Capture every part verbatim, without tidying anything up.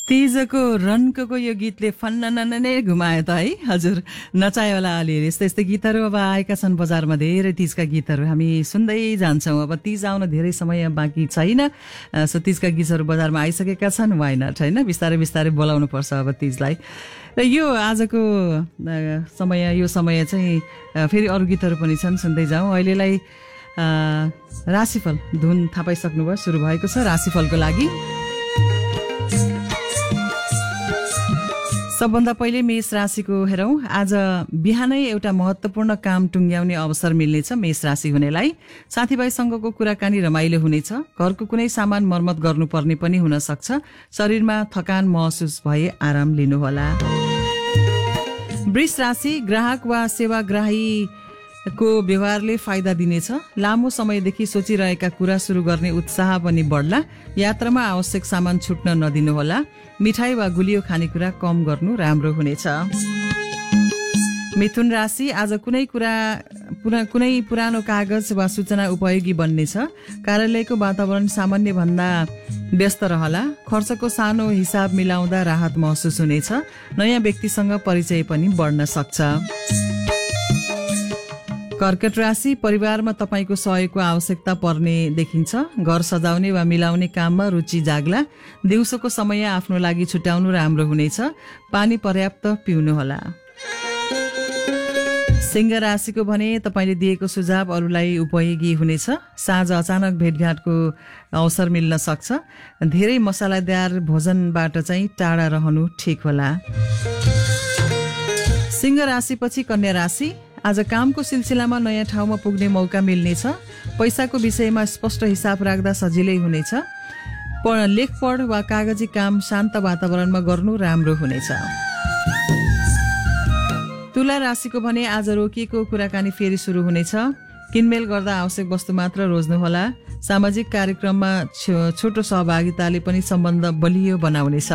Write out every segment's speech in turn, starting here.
तिजको रन्कोको यो गीतले फन्नन नै घुमायो त है हजुर नचायो होला अलिअलि यस्तै यस्तै गीतहरू अब आएका छन् बजारमा धेरै तिजका गीतहरू हामी सुन्दै जान्छौँ। अब तिज आउन धेरै समय बाँकी छैन, सो तिजका गीतहरू बजारमा आइसकेका छन्, वाइ नट होइन, बिस्तारै बिस्तारै बोलाउनु पर्छ अब तिजलाई। र यो आजको समय यो समय चाहिँ फेरि अरू गीतहरू पनि छन्, सुन्दै जाउँ। अहिलेलाई राशिफल धुन थाहा पाइसक्नुभयो, सुरु भएको छ राशिफलको लागि। सबभन्दा पहिले मेष राशिको हेरौँ। आज बिहानै एउटा महत्त्वपूर्ण काम टुङ्ग्याउने अवसर मिल्नेछ मेष राशि हुनेलाई। साथीभाइसँगको कुराकानी रमाइलो हुनेछ। घरको कुनै सामान मर्मत गर्नुपर्ने पनि हुन सक्छ। शरीरमा थकान महसुस भए आराम लिनुहोला। वृष राशि, ग्राहक वा सेवाग्राही को व्यवहारले फाइदा दिनेछ। लामो समयदेखि सोचिरहेका कुरा सुरु गर्ने उत्साह पनि बढ्ला। यात्रामा आवश्यक सामान छुट्न नदिनुहोला। मिठाई वा गुलियो खानेकुरा कम गर्नु राम्रो हुनेछ। मिथुन राशि, आज कुनै कुरा कुनै पुरानो कागज वा सूचना उपयोगी बन्नेछ। कार्यालयको वातावरण सामान्य भन्दा व्यस्त रहला। खर्चको सानो हिसाब मिलाउँदा राहत महसुस हुनेछ। नयाँ व्यक्तिसँग परिचय पनि बढ्न सक्छ। कर्कट राशि, परिवारमा तपाईको सहयोगको आवश्यकता पर्ने देखिन्छ। घर सजाउने वा मिलाउने काममा रुचि जाग्ला। दिउँसोको समय आफ्नो लागि छुट्याउनु राम्रो हुनेछ। पानी पर्याप्त पिउनुहोला। सिंह राशिको भने तपाईले दिएको सुझाव अरूलाई उपयोगी हुनेछ। साँझ अचानक भेटघाटको अवसर मिल्न सक्छ। धेरै मसालादार भोजनबाट चाहिँ टाढा रहनु ठिक होला। सिंह राशिपछि कन्या राशि, आज कामको सिलसिलामा नयाँ ठाउँमा पुग्ने मौका मिल्नेछ। पैसाको विषयमा स्पष्ट हिसाब राख्दा सजिलै हुनेछ। लेखपढ वा कागजी काम शान्त वातावरणमा गर्नु राम्रो हुनेछ। तुला राशिको भने आज रोकिएको कुराकानी फेरि सुरु हुनेछ। किनमेल गर्दा आवश्यक वस्तु मात्र रोज्नुहोला। सामाजिक कार्यक्रममा छोटो सहभागिताले पनि सम्बन्ध बलियो बनाउनेछ।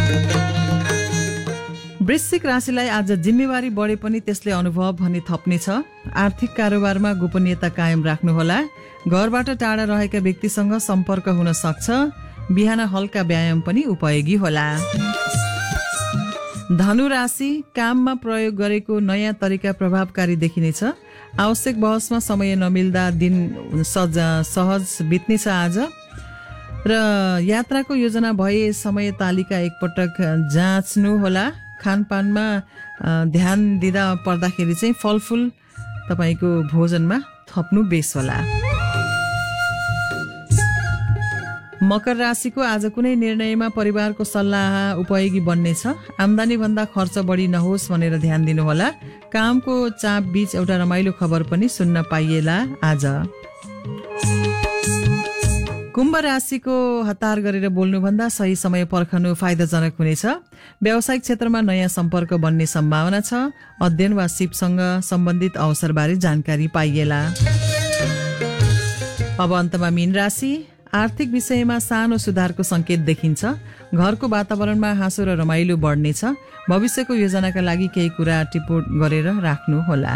वृश्चिक राशिलाई आज जिम्मेवारी बढे पनि त्यसले अनुभव भने थप्नेछ। आर्थिक कारोबारमा गोपनीयता कायम राख्नुहोला। घरबाट टाढा रहेका व्यक्तिसँग सम्पर्क हुन सक्छ। बिहान हल्का व्यायाम पनि उपयोगी होला। धनु राशि, काममा प्रयोग गरेको नयाँ तरिका प्रभावकारी देखिनेछ। आवश्यक बहसमा समय नमिल्दा दिन सज सहज बित्नेछ आज। र यात्राको योजना भए समय तालिका एकपटक जाँच्नुहोला। खानपानमा ध्यान दिँदा पर्दाखेरि चाहिँ फलफुल तपाईको भोजनमा थप्नु बेस होला। मकर राशिको आज कुनै निर्णयमा परिवारको सल्लाह उपयोगी बन्नेछ। आम्दानी भन्दा खर्च बढी नहोस् भनेर ध्यान दिनुहोला। कामको चाप बीच एउटा रमाइलो खबर पनि सुन्न पाइएला आज। कुम्भ राशिको हतार गरेर बोल्नुभन्दा सही समय पर्खनु फाइदाजनक हुनेछ। व्यावसायिक क्षेत्रमा नयाँ सम्पर्क बन्ने सम्भावना छ। अध्ययन वा सिपसँग सम्बन्धित अवसरबारे जानकारी पाइएला। अब अन्तमा मीन राशि, आर्थिक विषयमा सानो सुधारको संकेत देखिन्छ। घरको वातावरणमा हाँसो र रमाइलो बढ्नेछ। भविष्यको योजनाका लागि केही कुरा टिपोट गरेर राख्नु होला।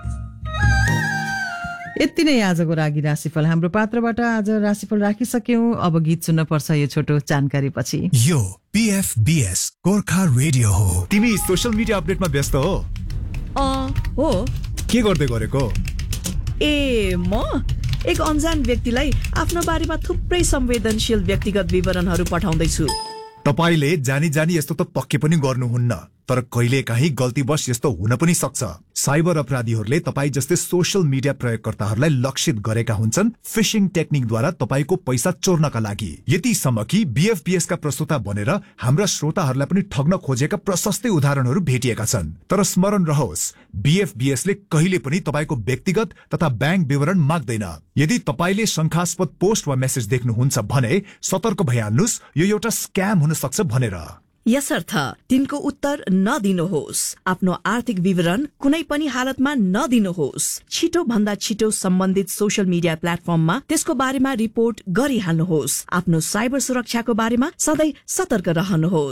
यति नै आजको रागी राशिफल। हाम्रो पात्रबाट आज राशिफल राखिसक्यौं। अब गीत सुन्न पर्छ यो छोटो जानकारी पछि। यो पीएफबीएस गोर्खा रेडियो हो। तिमी सोशल मिडिया अपडेटमा व्यस्त हो? अ हो। के गर्दै गरेको? ए म एक अनजान व्यक्तिलाई आफ्नो बारेमा थुप्रै संवेदनशील व्यक्तिगत विवरणहरू पठाउँदैछु। तपाईले जानी जानी यस्तो त पक्कै पनि गर्नुहुन्न, तर कहिलेकाहीँ गल्तीवश यस्तो हुन पनि सक्छ। साइबर अपराधीहरूले तपाई जस्तै सोशल मिडिया प्रयोगकर्ताहरूलाई लक्षित गरेका हुन्छन् फिशिङ टेक्निकद्वारा तपाईको पैसा चोर्नका लागि। यतिसम्म कि बीएफबीएस का प्रस्तुता बनेर हाम्रा श्रोताहरूलाई पनि ठग्न खोजेका प्रशस्तै उदाहरणहरू भेटिएका छन्। तर स्मरण रहोस्, बीएफबीएस ले कहिले पनि तपाईको व्यक्तिगत तथा ब्याङ्क विवरण माग्दैन। यदि तपाईले शंकास्पद पोस्ट वा मेसेज देख्नुहुन्छ भने सतर्क भइहाल्नुस्, यो एउटा स्क्याम हुन सक्छ भनेर। यसर्थ तिनको उत्तर नदिनुहोस्। आफ्नो आर्थिक विवरण कुनै पनि हालतमा नदिनुहोस्। छिटो भन्दा छिटो सम्बन्धित सोशल मिडिया प्लेटफर्ममा त्यसको बारेमा रिपोर्ट गरिहाल्नुहोस्। आफ्नो साइबर सुरक्षाको बारेमा सधैँ सतर्क रहनुहोस्।